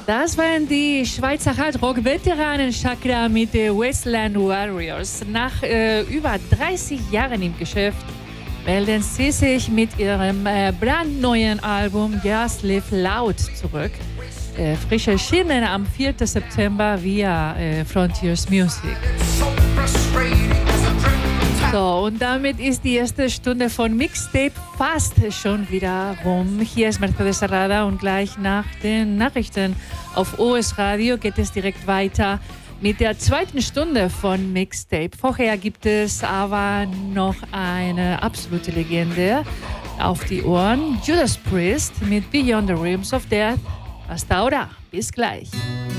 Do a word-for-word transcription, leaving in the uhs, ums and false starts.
Das waren die Schweizer Hardrock-Veteranen Chakra mit den Wasteland Warriors. Nach äh, über dreißig Jahren im Geschäft melden sie sich mit ihrem äh, brandneuen Album Just Live Loud zurück. Äh, frisch erschienen am vierten September via äh, Frontiers Music. So, und damit ist die erste Stunde von Mixtape fast schon wieder rum. Hier ist Mercedes Herrada und gleich nach den Nachrichten auf O S Radio geht es direkt weiter mit der zweiten Stunde von Mixtape. Vorher gibt es aber noch eine absolute Legende auf die Ohren. Judas Priest mit Beyond the Realms of Death. Hasta ahora. Bis gleich.